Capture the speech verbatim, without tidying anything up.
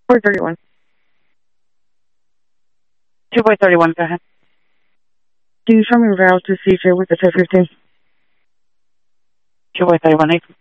four thirty-one. two boy thirty-one, go ahead. Do you show me route to C J with the two fifteen? two boy thirty-one, eight.